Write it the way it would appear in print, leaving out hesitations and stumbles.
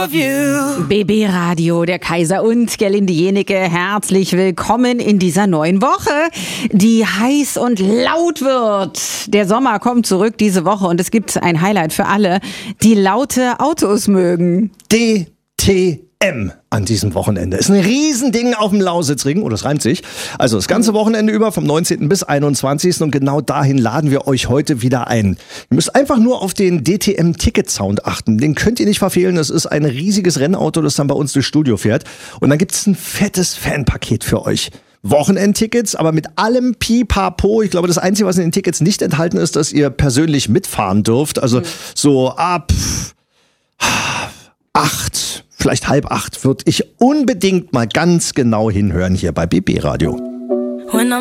BB Radio, der Kaiser und Gerlinde Jenecke, herzlich willkommen in dieser neuen Woche, die heiß und laut wird. Der Sommer kommt zurück diese Woche und es gibt ein Highlight für alle, die laute Autos mögen. DTM an diesem Wochenende. Ist ein Riesending auf dem Lausitzring, und das reimt sich. Also das ganze Wochenende über vom 19. bis 21. Und genau dahin laden wir euch heute wieder ein. Ihr müsst einfach nur auf den DTM-Ticket-Sound achten. Den könnt ihr nicht verfehlen. Das ist ein riesiges Rennauto, das dann bei uns durchs Studio fährt. Und dann gibt es ein fettes Fanpaket für euch. Wochenendtickets, aber mit allem Pipapo. Ich glaube, das Einzige, was in den Tickets nicht enthalten ist, dass ihr persönlich mitfahren dürft. Also so ab 8, vielleicht 7:30 würde ich unbedingt mal ganz genau hinhören hier bei BB Radio.